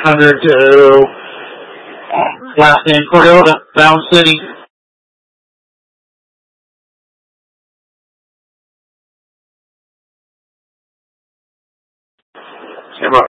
100 to last name Cordova, Bound City. Stand by.